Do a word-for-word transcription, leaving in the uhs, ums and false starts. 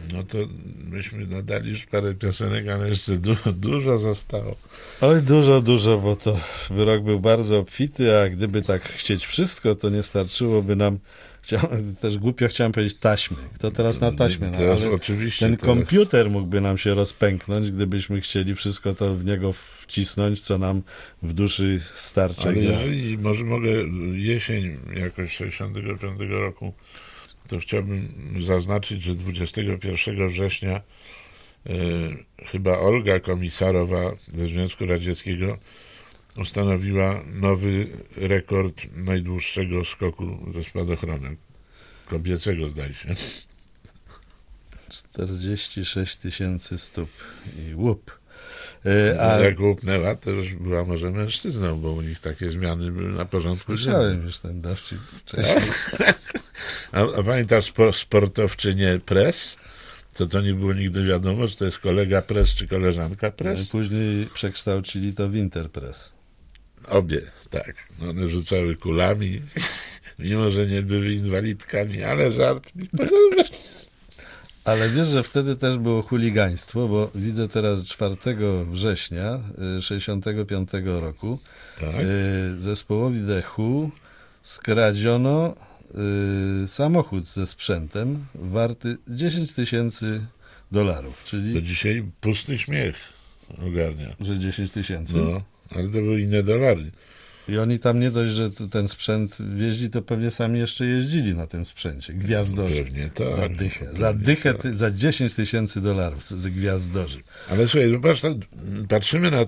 No to myśmy nadali już parę piosenek, ale jeszcze dużo, dużo zostało. Oj, dużo, dużo, bo to rok był bardzo obfity, a gdyby tak chcieć wszystko, to nie starczyłoby nam, chciałem, też głupio chciałem powiedzieć taśmy. Kto teraz na taśmie? No, teraz, ale oczywiście, ten teraz. komputer mógłby nam się rozpęknąć, gdybyśmy chcieli wszystko to w niego wcisnąć, co nam w duszy starcza. Ale jeżeli może mogę jesień jakoś sześćdziesiątego piątego roku, to chciałbym zaznaczyć, że dwudziestego pierwszego września e, chyba Olga Komisarowa ze Związku Radzieckiego ustanowiła nowy rekord najdłuższego skoku ze spadochronem. Kobiecego, zdaje się. czterdzieści sześć tysięcy stóp i łup. E, a... Jak łupnęła, to już była może mężczyzną, bo u nich takie zmiany były na porządku. Słyszałem już ten dowcip wcześniej. A, a pamiętasz spo, sportowczynię Press? To to nie było nigdy wiadomo, czy to jest kolega Press, czy koleżanka Press? No później przekształcili to w Interpress. Obie, tak. One rzucały kulami, mimo że nie były inwalidkami, ale żart mi Ale wiesz, że wtedy też było chuligaństwo, bo widzę teraz czwartego września sześćdziesiątego piątego roku tak? zespołowi The Who skradziono samochód ze sprzętem warty dziesięć tysięcy dolarów, czyli... To dzisiaj pusty śmiech ogarnia. Że dziesięć tysięcy? No, ale to były inne dolary. I oni tam nie dość, że ten sprzęt wieźli, to pewnie sami jeszcze jeździli na tym sprzęcie. Gwiazdorzy. Pewnie tak. Za dychę. Pewnie za dychę, tak. ty, za dziesięć tysięcy dolarów z gwiazdorzy. Ale słuchaj, patrz, patrzymy na